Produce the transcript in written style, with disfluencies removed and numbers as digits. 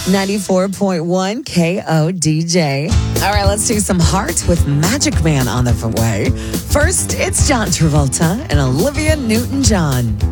94.1 KODJ. All right, let's do some heart with Magic Man on the way. First, it's John Travolta and Olivia Newton-John.